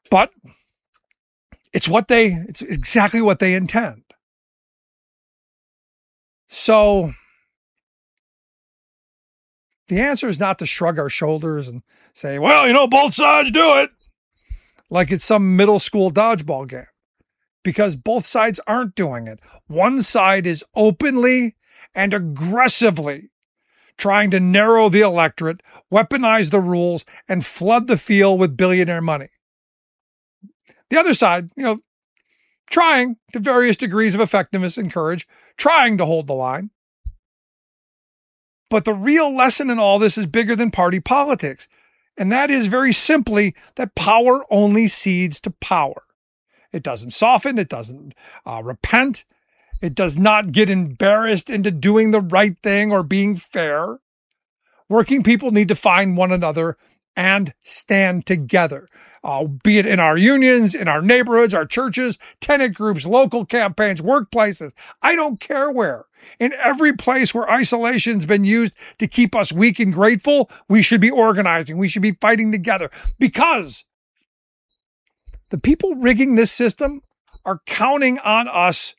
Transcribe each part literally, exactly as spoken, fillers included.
But it's what they, it's exactly what they intend. So the answer is not to shrug our shoulders and say, well, you know, both sides do it, like it's some middle school dodgeball game, because both sides aren't doing it. One side is openly and aggressively trying to narrow the electorate, weaponize the rules, and flood the field with billionaire money. The other side, you know, trying to various degrees of effectiveness and courage, trying to hold the line. But the real lesson in all this is bigger than party politics. And that is very simply that power only cedes to power. It doesn't soften. It doesn't uh, repent. It does not get embarrassed into doing the right thing or being fair. Working people need to find one another and stand together, uh, be it in our unions, in our neighborhoods, our churches, tenant groups, local campaigns, workplaces. I don't care where. In every place where isolation's been used to keep us weak and grateful, we should be organizing. We should be fighting together, because the people rigging this system are counting on us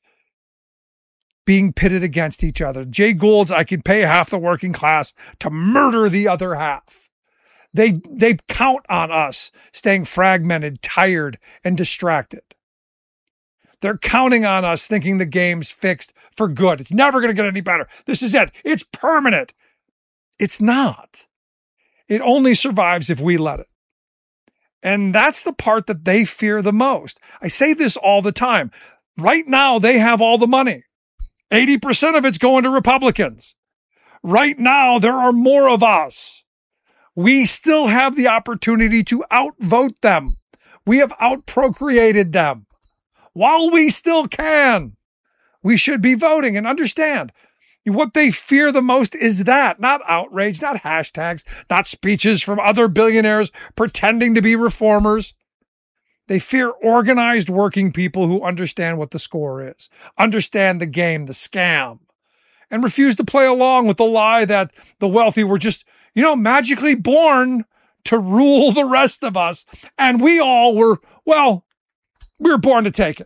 being pitted against each other. Jay Gould's, I can pay half the working class to murder the other half. They, they count on us staying fragmented, tired, and distracted. They're counting on us thinking the game's fixed for good. It's never going to get any better. This is it. It's permanent. It's not. It only survives if we let it. And that's the part that they fear the most. I say this all the time. Right now, they have all the money. eighty percent of it's going to Republicans. Right now, there are more of us. We still have the opportunity to outvote them. We have outprocreated them. While we still can, we should be voting. And understand, what they fear the most is that, not outrage, not hashtags, not speeches from other billionaires pretending to be reformers. They fear organized working people who understand what the score is, understand the game, the scam, and refuse to play along with the lie that the wealthy were just, you know, magically born to rule the rest of us. And we all were, well, we were born to take it.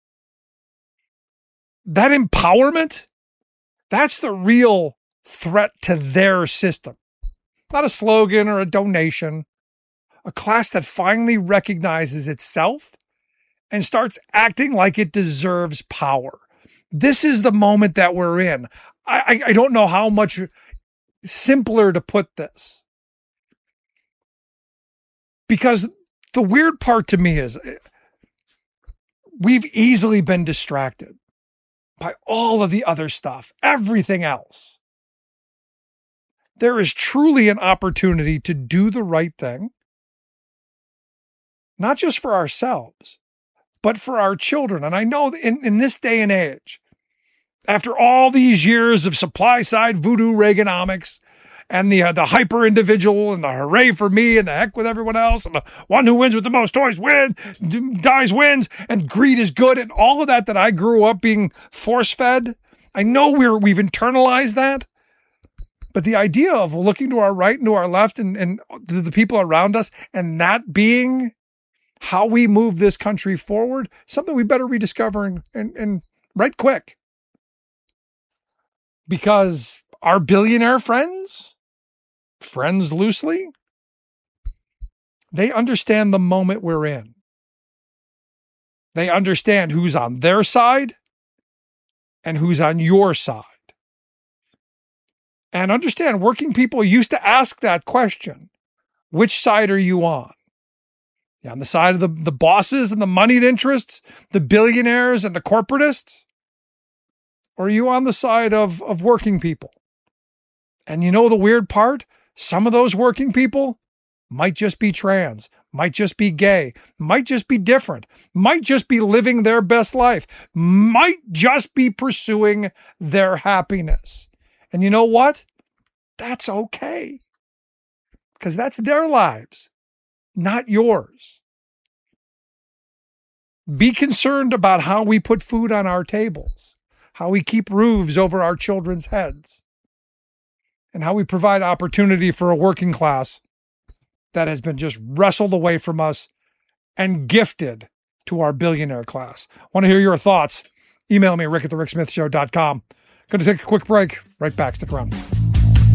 That empowerment, that's the real threat to their system. Not a slogan or a donation. A class that finally recognizes itself and starts acting like it deserves power. This is the moment that we're in. I, I don't know how much simpler to put this. Because the weird part to me is we've easily been distracted by all of the other stuff, everything else. There is truly an opportunity to do the right thing. Not just for ourselves, but for our children. And I know in, in this day and age, after all these years of supply side voodoo Reaganomics and the uh, the hyper individual and the hooray for me and the heck with everyone else and the one who wins with the most toys wins, dies wins, and greed is good, and all of that that I grew up being force fed, I know we're we've internalized that. But the idea of looking to our right and to our left and, and to the people around us and that being how we move this country forward, something we better rediscover and, and, and right quick. Because our billionaire friends, friends loosely, they understand the moment we're in. They understand who's on their side and who's on your side. And understand, working people used to ask that question. Which side are you on? On the side of the, the bosses and the moneyed interests, the billionaires and the corporatists? Or are you on the side of, of working people? And you know the weird part? Some of those working people might just be trans, might just be gay, might just be different, might just be living their best life, might just be pursuing their happiness. And you know what? That's okay. Because that's their lives. Not yours. Be concerned about how we put food on our tables, how we keep roofs over our children's heads, and how we provide opportunity for a working class that has been just wrestled away from us and gifted to our billionaire class. Want to hear your thoughts? Email me, rick at the rick smith show dot com. Going to take a quick break. Right back. Stick around.